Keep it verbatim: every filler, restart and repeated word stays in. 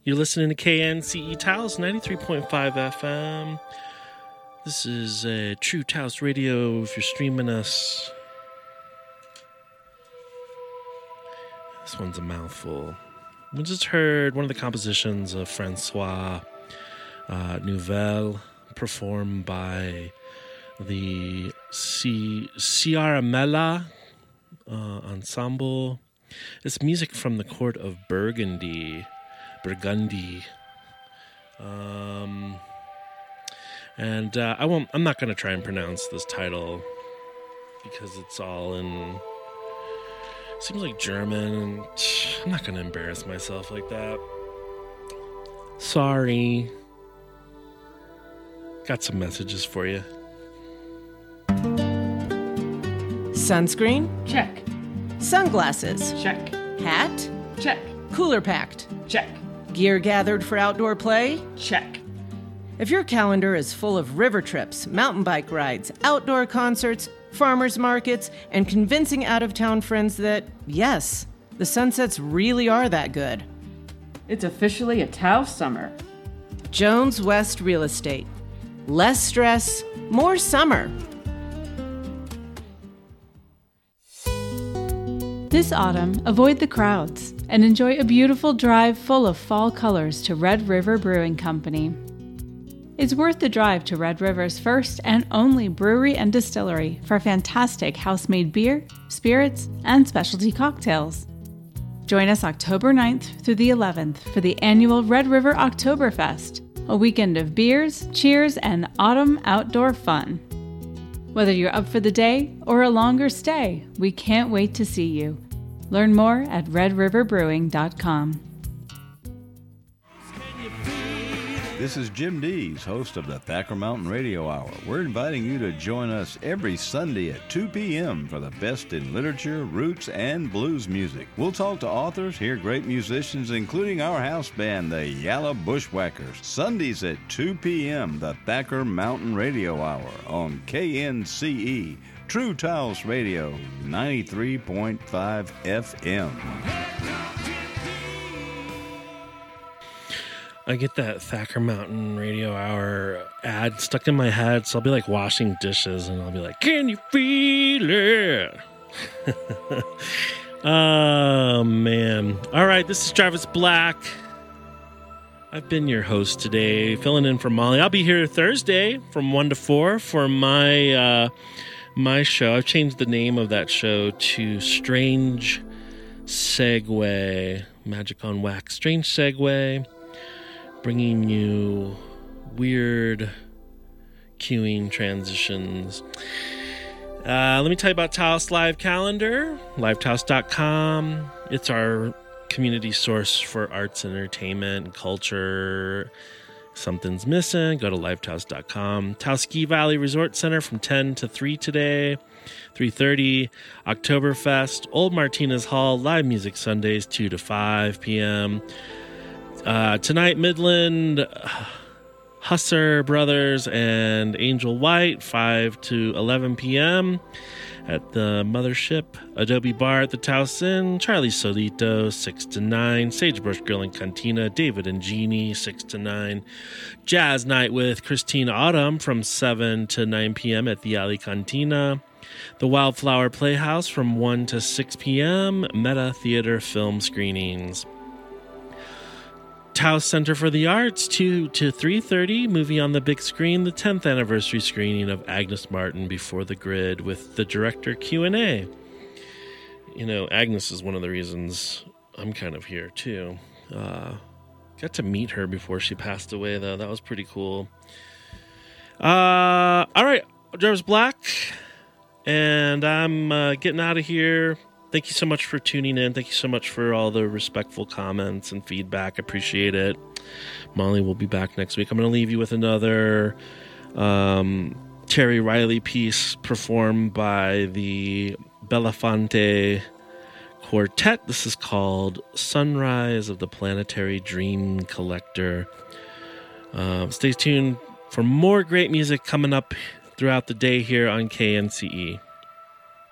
You're listening to K N C E Taos ninety-three point five F M. This is uh, True Taos Radio if you're streaming us. This one's a mouthful. We just heard one of the compositions of Francois uh, Nouvelle performed by the C- Ciaramella uh, Ensemble. It's music from the court of Burgundy. Burgundy. Um, and uh, I won't. I'm not going to try and pronounce this title because it's all in. Seems like German, and I'm not going to embarrass myself like that. Sorry. Got some messages for you. Sunscreen? Check. Sunglasses? Check. Hat? Check. Cooler packed? Check. Gear gathered for outdoor play? Check. If your calendar is full of river trips, mountain bike rides, outdoor concerts, farmers markets, and convincing out-of-town friends that, yes, the sunsets really are that good. It's officially a Taos summer. Jones West Real Estate. Less stress, more summer. This autumn, avoid the crowds and enjoy a beautiful drive full of fall colors to Red River Brewing Company. It's worth the drive to Red River's first and only brewery and distillery for fantastic house-made beer, spirits, and specialty cocktails. Join us October ninth through the eleventh for the annual Red River Oktoberfest, a weekend of beers, cheers, and autumn outdoor fun. Whether you're up for the day or a longer stay, we can't wait to see you. Learn more at red river brewing dot com. This is Jim Dees, host of the Thacker Mountain Radio Hour. We're inviting you to join us every Sunday at two p.m. for the best in literature, roots, and blues music. We'll talk to authors, hear great musicians, including our house band, the Yalla Bushwhackers. Sundays at two p.m., the Thacker Mountain Radio Hour on K N C E, True Taos Radio, ninety-three point five F M. I get that Thacker Mountain Radio Hour ad stuck in my head, so I'll be like washing dishes and I'll be like, can you feel it? Oh, man. All right, this is Travis Black. I've been your host today, filling in for Molly. I'll be here Thursday from one to four for my, uh, my show. I've changed the name of that show to Strange Segue, Magic on Wax. Strange Segue. Bringing you weird cueing transitions. Uh, let me tell you about Taos Live Calendar, live taos dot com. It's our community source for arts and entertainment and culture. Something's missing, go to live taos dot com. Taos Ski Valley Resort Center from ten to three today, three thirty. Oktoberfest, Old Martinez Hall, live music Sundays, two to five p.m. Uh, tonight, Midland, Husser Brothers and Angel White, five to eleven p.m. at the Mothership. Adobe Bar at the Taos Inn. Charlie Solito, six to nine. Sagebrush Grill and Cantina. David and Jeannie, six to nine. Jazz Night with Christina Autumn from seven to nine p.m. at the Alley Cantina. The Wildflower Playhouse from one to six p.m. Meta Theater film screenings. Taos Center for the Arts, two to three thirty, movie on the big screen, the tenth anniversary screening of Agnes Martin Before the Grid with the director Q and A. You know, Agnes is one of the reasons I'm kind of here, too. Uh, got to meet her before she passed away, though. That was pretty cool. Uh, all right, Travis Black, and I'm uh, getting out of here. Thank you so much for tuning in. Thank you so much for all the respectful comments and feedback. Appreciate it. Molly will be back next week. I'm going to leave you with another um, Terry Riley piece performed by the Belafonte Quartet. This is called Sunrise of the Planetary Dream Collector. Uh, stay tuned for more great music coming up throughout the day here on K N C E.